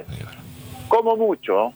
River. Como mucho.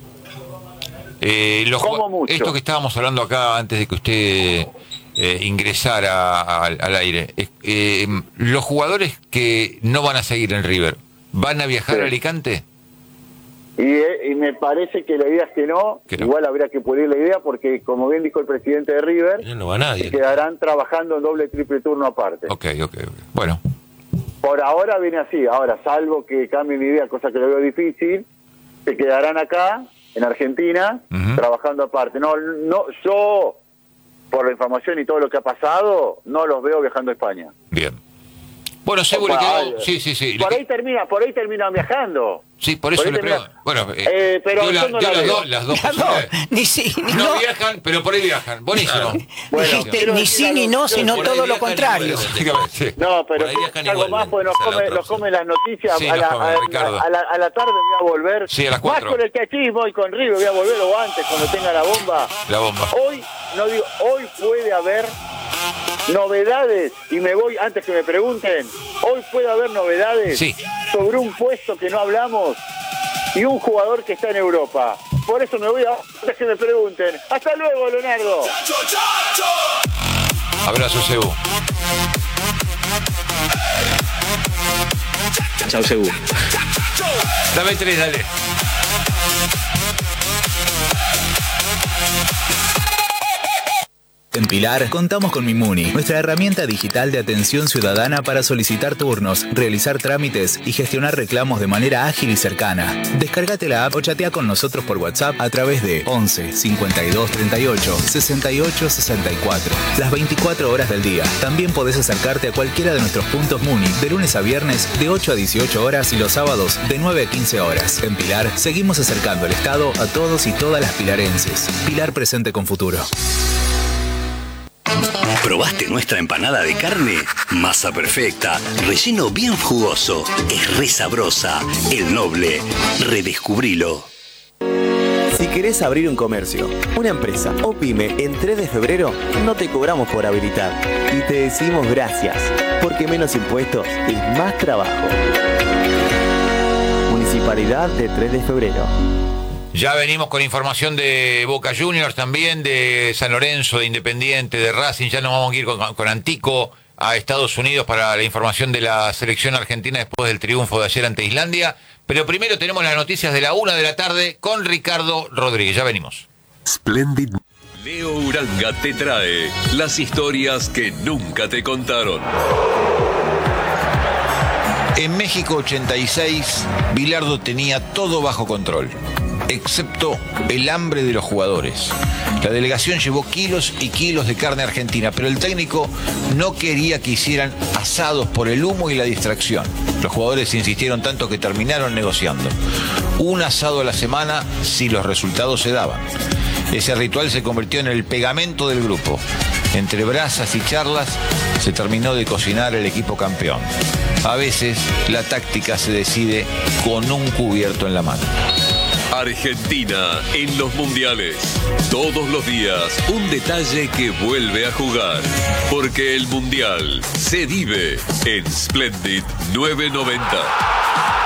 Como mucho. Esto que estábamos hablando acá antes de que usted ingresara al aire, los jugadores que no van a seguir en River, ¿van a viajar a Alicante? Y me parece que la idea es que no. Igual habría que pulir la idea porque, como bien dijo el presidente de River, no va nadie. Se quedarán trabajando en doble, triple turno aparte. Ok. Bueno. Por ahora viene así. Ahora, salvo que cambien de idea, cosa que lo veo difícil, se quedarán acá, en Argentina, trabajando aparte. No, yo, por la información y todo lo que ha pasado, no los veo viajando a España. Bien. Bueno, seguro que sí. Por ahí terminan viajando. Sí, por eso le pregunto. Bueno, pero yo no la veo. Las dos no viajan, pero por ahí viajan. Buenísimo. Bueno, dijiste ni sí ni no, sino todo lo contrario. No, pero algo más, pues nos come las noticias. A la tarde voy a volver. Sí, a las 4. Más con el cachismo y con River voy a volver, o antes, cuando tenga la bomba. Hoy puede haber novedades, y me voy antes que me pregunten. Hoy puede haber novedades sobre un puesto que no hablamos y un jugador que está en Europa. Por eso me voy antes que me pregunten. Hasta luego, Leonardo. Abrazo, Sebu. Chao, Sebu. Dame 3, dale. En Pilar contamos con Mimuni, nuestra herramienta digital de atención ciudadana para solicitar turnos, realizar trámites y gestionar reclamos de manera ágil y cercana. Descárgate la app o chatea con nosotros por WhatsApp a través de 11 52 38 68 64. Las 24 horas del día. También podés acercarte a cualquiera de nuestros puntos Muni de lunes a viernes de 8 a 18 horas y los sábados de 9 a 15 horas. En Pilar seguimos acercando el Estado a todos y todas las pilarenses. Pilar presente con futuro. ¿Probaste nuestra empanada de carne? Masa perfecta, relleno bien jugoso, es re sabrosa. El Noble, redescubrilo. Si querés abrir un comercio, una empresa o pyme en 3 de febrero, no te cobramos por habilitar. Y te decimos gracias, porque menos impuestos es más trabajo. Municipalidad de 3 de febrero. Ya venimos con información de Boca Juniors también, de San Lorenzo, de Independiente, de Racing. Ya nos vamos a ir con Antico a Estados Unidos para la información de la selección argentina después del triunfo de ayer ante Islandia. Pero primero tenemos las noticias de la 1 de la tarde con Ricardo Rodríguez. Ya venimos. Splendid. Leo Uranga te trae las historias que nunca te contaron. En México 86, Bilardo tenía todo bajo control, excepto el hambre de los jugadores. La delegación llevó kilos y kilos de carne argentina, pero el técnico no quería que hicieran asados por el humo y la distracción. Los jugadores insistieron tanto que terminaron negociando un asado a la semana si los resultados se daban. Ese ritual se convirtió en el pegamento del grupo. Entre brasas y charlas se terminó de cocinar el equipo campeón. A veces la táctica se decide con un cubierto en la mano. Argentina en los mundiales. Todos los días un detalle que vuelve a jugar. Porque el mundial se vive en Splendid 990.